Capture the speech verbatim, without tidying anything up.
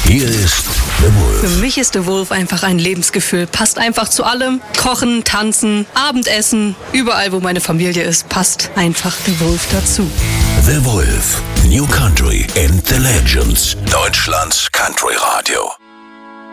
Hier ist The Wolf. Für mich ist The Wolf einfach ein Lebensgefühl. Passt einfach zu allem. Kochen, tanzen, Abendessen, überall wo meine Familie ist, passt einfach The Wolf dazu. The Wolf, New Country and the Legends. Deutschlands Country Radio.